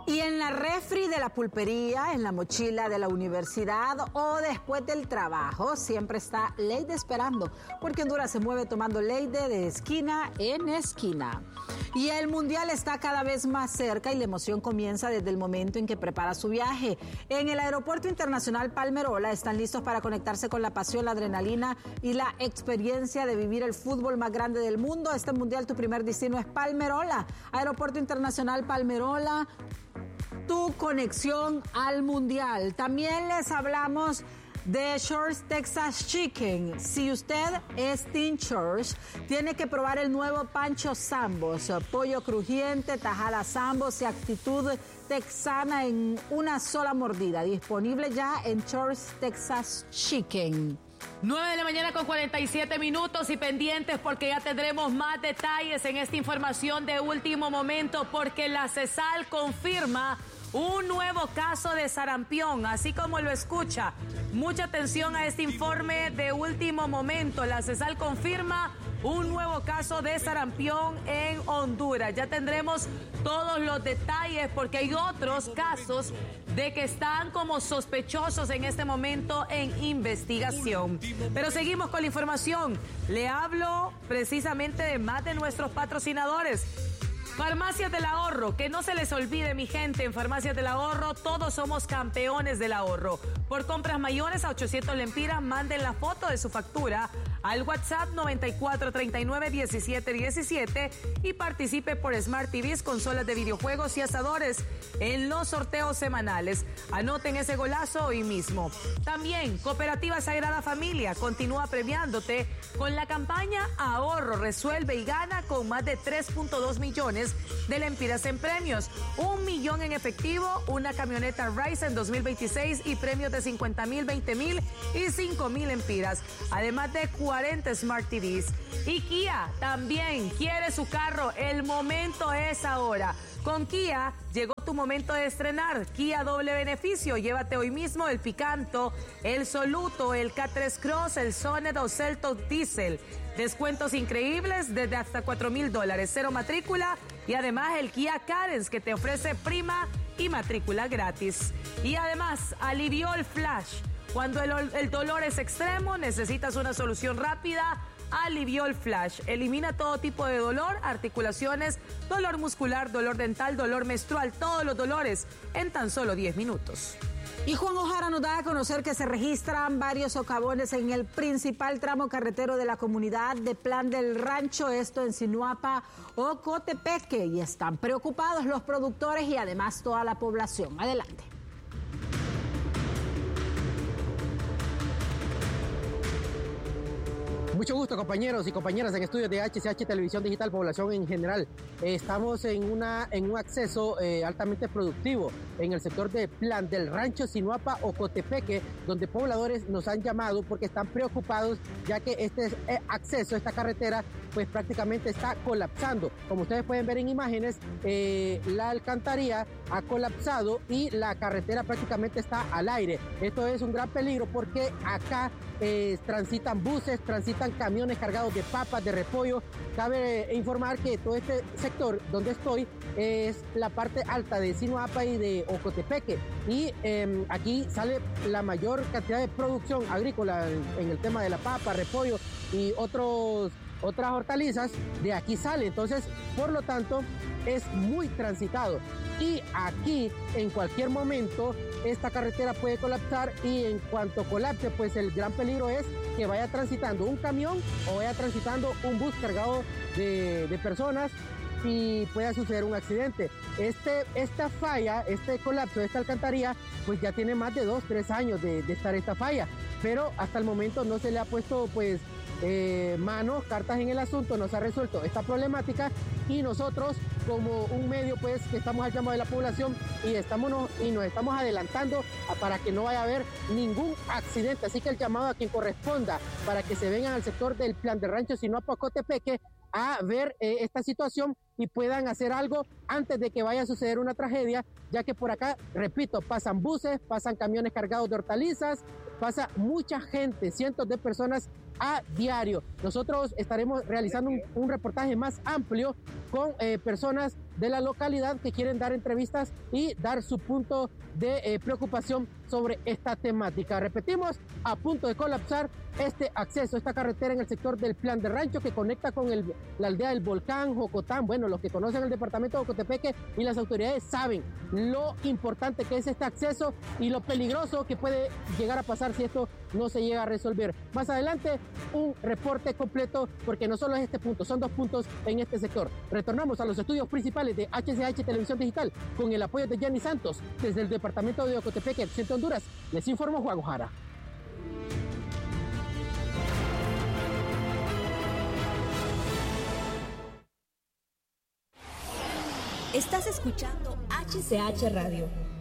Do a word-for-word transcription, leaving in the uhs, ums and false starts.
Y en la refri de la pulpería, en la mochila de la universidad o después del trabajo, siempre está Leite esperando, porque Honduras se mueve tomando Leite de esquina en esquina. Y el Mundial está cada vez más cerca y la emoción comienza desde el momento en que prepara su viaje. En el Aeropuerto Internacional Palmerola están listos para conectarse con la pasión, la adrenalina y la experiencia de vivir el fútbol más grande del mundo. Este Mundial, tu primer destino es Palmerola. Aeropuerto Internacional Palmerola, tu conexión al Mundial. También les hablamos de Shores Texas Chicken. Si usted es Team Shores, tiene que probar el nuevo Pancho Sambos, pollo crujiente, tajada Sambos y actitud texana en una sola mordida. Disponible ya en Shores Texas Chicken. nueve de la mañana con cuarenta y siete minutos y pendientes porque ya tendremos más detalles en esta información de último momento, porque la CESAL confirma un nuevo caso de sarampión, así como lo escucha. Mucha atención a este informe de último momento. La CESAL confirma un nuevo caso de sarampión en Honduras. Ya tendremos todos los detalles porque hay otros casos de que están como sospechosos en este momento en investigación. Pero seguimos con la información. Le hablo precisamente de más de nuestros patrocinadores. Farmacias del Ahorro, que no se les olvide, mi gente, en Farmacias del Ahorro todos somos campeones del ahorro. Por compras mayores a ochocientos lempiras, manden la foto de su factura al WhatsApp noventa y cuatro treinta y nueve diecisiete diecisiete y participe por Smart T Vs, consolas de videojuegos y asadores en los sorteos semanales. Anoten ese golazo hoy mismo. También, Cooperativa Sagrada Familia continúa premiándote con la campaña Ahorro, Resuelve y Gana con más de tres punto dos millones de lempiras en premios, un millón en efectivo, una camioneta Ryzen dos mil veintiséis y premios de cincuenta mil, veinte mil y cinco mil lempiras, además de cuarenta Smart T Vs. Y Kia también quiere su carro, el momento es ahora. Con Kia llegó tu momento de estrenar. Kia doble beneficio. Llévate hoy mismo el Picanto, el Soluto, el K tres Cross, el Sonet o Celtos Diesel. Descuentos increíbles desde hasta cuatro mil dólares, cero matrícula y además el Kia Carens que te ofrece prima y matrícula gratis. Y además, Aliviol Flash. Cuando el, el dolor es extremo, necesitas una solución rápida. Aliviol Flash elimina todo tipo de dolor, articulaciones, dolor muscular, dolor dental, dolor menstrual, todos los dolores en tan solo diez minutos. Y Juan Ojara nos da a conocer que se registran varios socavones en el principal tramo carretero de la comunidad de Plan del Rancho, esto en Sinuapa o Cotepeque, y están preocupados los productores y además toda la población. Adelante. Mucho gusto, compañeros y compañeras en estudios de H C H Televisión Digital, población en general. Eh, estamos en, una, en un acceso eh, altamente productivo en el sector de Plan del Rancho, Sinuapa o Cotepeque, donde pobladores nos han llamado porque están preocupados ya que este eh, acceso, esta carretera, pues prácticamente está colapsando. Como ustedes pueden ver en imágenes, eh, la alcantarilla ha colapsado y la carretera prácticamente está al aire. Esto es un gran peligro porque acá eh, transitan buses, transitan camiones cargados de papas, de repollo. Cabe informar que todo este sector donde estoy es la parte alta de Sinuapa y de Ocotepeque y eh, aquí sale la mayor cantidad de producción agrícola en, en el tema de la papa, repollo y otros otras hortalizas, de aquí sale. Entonces, por lo tanto, es muy transitado y aquí en cualquier momento esta carretera puede colapsar y en cuanto colapse, pues el gran peligro es que vaya transitando un camión o vaya transitando un bus cargado de, de personas y pueda suceder un accidente. Este, esta falla, este colapso de esta alcantarilla, pues ya tiene más de dos, tres años de, de estar esta falla, pero hasta el momento no se le ha puesto pues eh, manos, cartas en el asunto, no se ha resuelto esta problemática y nosotros como un medio pues que estamos al llamado de la población y, estamos, y nos estamos adelantando a, para que no vaya a haber ningún accidente, así que el llamado a quien corresponda para que se vengan al sector del Plan de Rancho Sinuapa Cotepeque a ver eh, esta situación y puedan hacer algo antes de que vaya a suceder una tragedia, ya que por acá, repito, pasan buses, pasan camiones cargados de hortalizas, pasa mucha gente, cientos de personas a diario. Nosotros estaremos realizando un, un reportaje más amplio con eh, personas de la localidad que quieren dar entrevistas y dar su punto de eh, preocupación sobre esta temática. Repetimos, a punto de colapsar este acceso, esta carretera en el sector del Plan de Rancho que conecta con el, la aldea del Volcán, Jocotán. Bueno, los que conocen el departamento de Ocotepeque y las autoridades saben lo importante que es este acceso y lo peligroso que puede llegar a pasar si esto no se llega a resolver. Más adelante, un reporte completo, porque no solo es este punto, son dos puntos en este sector. Retornamos a los estudios principales de H C H Televisión Digital con el apoyo de Yanni Santos desde el departamento de Ocotepeque, Centro Honduras. Les informó Juan Ojara. Estás escuchando H C H Radio,